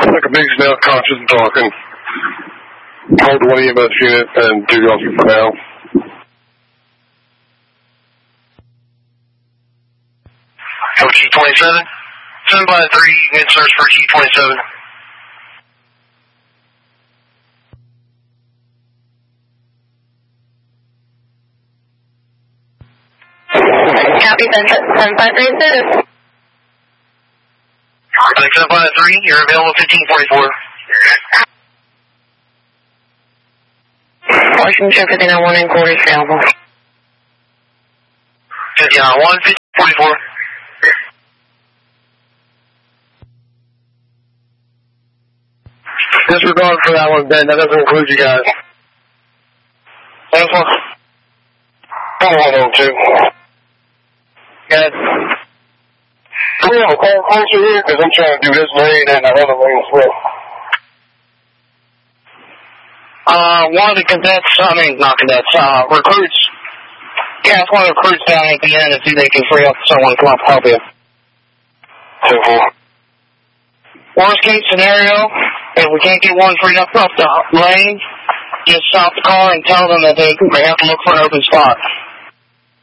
Like a big now, conscious and talking. Hold one EMS unit and do officer for now. G27. 7-3, you can search for G27. Copy, 753. 7-3, you're available 1544. Washington 59-1 and quarters available. 59-1, 1544. Disregard for that one, Ben. That doesn't include you guys. That's one. 102. Good. Come on, call closer here because I'm trying to do this lane and that other lane as well. One of the cadets, not cadets, recruits. Yeah, it's one of the recruits down at the end to see if they can free up someone to come up and help you. 2-4. Worst case scenario, if we can't get one freed up the lane, just stop the car and tell them that they have to look for an open spot.